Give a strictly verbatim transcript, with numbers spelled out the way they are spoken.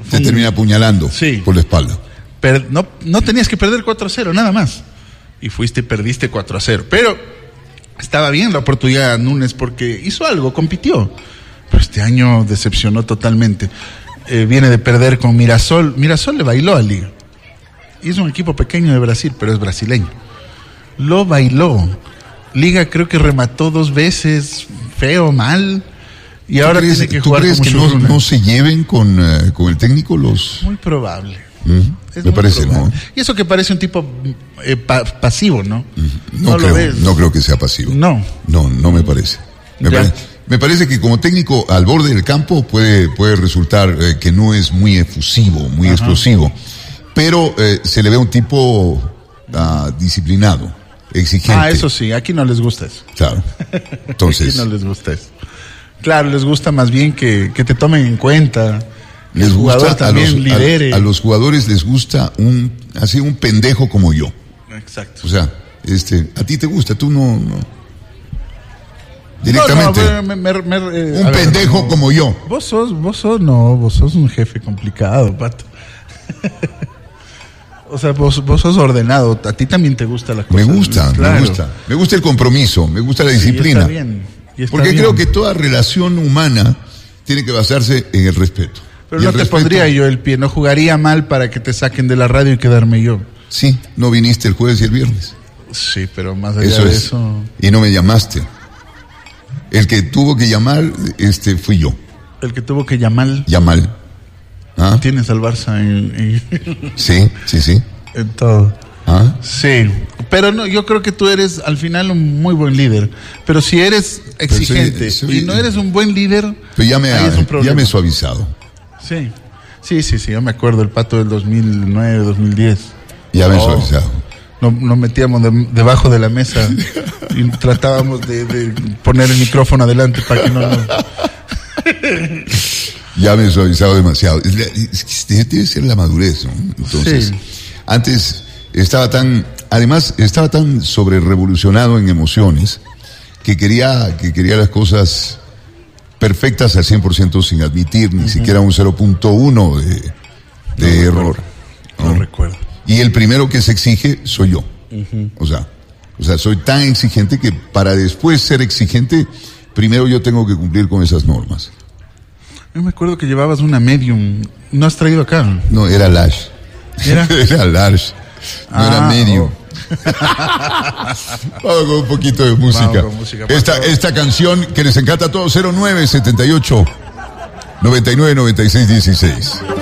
Te un... termina apuñalando sí. por la espalda. Per... No, no tenías que perder cuatro a cero, nada más. Y fuiste y perdiste cuatro a cero. Pero estaba bien la oportunidad de Núñez porque hizo algo, compitió. Pero este año decepcionó totalmente. Eh, viene de perder con Mirasol. Mirasol le bailó a Liga. Y es un equipo pequeño de Brasil, pero es brasileño. Lo bailó. Liga creo que remató dos veces, feo, mal. Y ahora crees, tiene que ¿tú jugar crees como que no, no se lleven con, uh, con el técnico los...? Muy probable. Mm, es me muy parece, probable. ¿no? Y eso que parece un tipo eh, pa- pasivo, ¿no? Mm, no, no creo, lo ves. no creo que sea pasivo. No. No, no me parece. Me, pare, me parece que como técnico al borde del campo puede, puede resultar eh, que no es muy efusivo, muy Ajá. explosivo. Pero eh, se le ve un tipo uh, disciplinado, exigente. Ah, eso sí, aquí no les gusta eso. Claro. Entonces. Aquí no les gusta eso. Claro, les gusta más bien que, que te tomen en cuenta. Que les el jugador gusta también a los, lidere. A, a los jugadores les gusta un, así un pendejo como yo. Exacto. O sea, este, a ti te gusta, tú no, no. Directamente. No, no, me, me, me, eh, un ver, pendejo no, como yo. Vos sos, vos sos, no, vos sos un jefe complicado, pato. O sea, vos, vos sos ordenado, a ti también te gusta la cosa. Me gusta, claro. me gusta. Me gusta el compromiso, me gusta la disciplina. Sí, está bien, y está Porque bien. creo que toda relación humana tiene que basarse en el respeto. Pero y no el te respeto, pondría yo el pie, no jugaría mal para que te saquen de la radio y quedarme yo. Sí, no viniste el jueves y el viernes. Sí, pero más allá eso de es. eso... Y no me llamaste. El que tuvo que llamar, este, fui yo. El que tuvo que llamar... Llamar. ¿Ah? Tienes al Barça en... en... Sí, sí, sí. En todo. ¿Ah? Sí, pero no, yo creo que tú eres al final un muy buen líder. Pero si eres exigente soy, soy, y no eres un buen líder, pero ya me, ahí es un problema. ya me he suavizado. Sí, sí, sí, sí, yo me acuerdo el Pato del dos mil nueve, dos mil diez. Ya me he oh, suavizado. Nos, nos metíamos de, debajo de la mesa y tratábamos de, de poner el micrófono adelante para que no nos... Ya me he suavizado demasiado. Es que debe ser la madurez, ¿no? Entonces, sí. Antes estaba tan, además estaba tan sobre revolucionado en emociones que quería, que quería las cosas perfectas al cien por ciento sin admitir ni uh-huh. siquiera un cero punto uno de, de no error. ¿no? no recuerdo. Y el primero que se exige soy yo. Uh-huh. O sea, o sea, soy tan exigente que para después ser exigente, primero yo tengo que cumplir con esas normas. Yo me acuerdo que llevabas una medium. ¿No has traído acá? No, era Lash. ¿Era? Era Lash. No ah, era medium. Oh. Vamos con un poquito de música. música esta, esta canción que les encanta a todos, cero nueve setenta y ocho noventa y nueve noventa y seis dieciséis.